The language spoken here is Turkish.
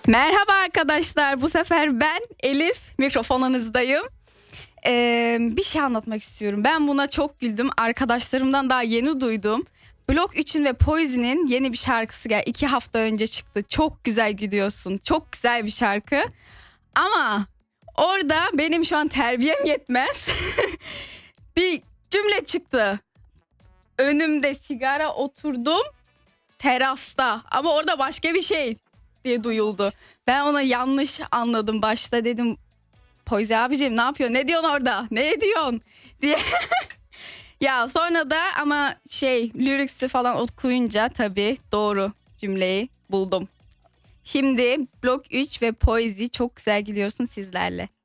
Merhaba arkadaşlar. Bu sefer ben Elif mikrofonunuzdayım. Bir şey anlatmak istiyorum. Ben buna çok güldüm. Arkadaşlarımdan daha yeni duydum. Blok 3'ün ve Poiso'nun yeni bir şarkısı geldi. 2 hafta önce çıktı. Çok güzel gidiyorsun. Çok güzel bir şarkı. Ama orada benim şu an terbiyem yetmez. Bir cümle çıktı. Önümde sigara, oturdum terasta. Ama orada başka bir şey diye duyuldu. Ben ona yanlış anladım başta, dedim Poyzi abicim ne yapıyorsun, ne diyorsun orada, ne diyorsun diye. Ya sonra da ama lyricsi falan okuyunca tabii doğru cümleyi buldum. Şimdi Blok 3 ve Poyzi çok güzel gidiyorsun sizlerle.